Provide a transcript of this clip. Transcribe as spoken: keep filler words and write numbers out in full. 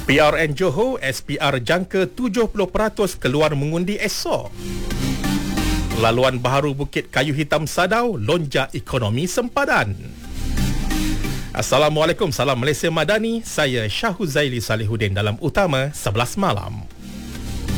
P R N Johor, S P R jangka tujuh puluh peratus keluar mengundi esok. Laluan baharu Bukit Kayu Hitam Sadau, lonjak ekonomi sempadan. Assalamualaikum, salam Malaysia Madani. Saya Syahuzaili Salihuddin dalam Utama sebelas Malam.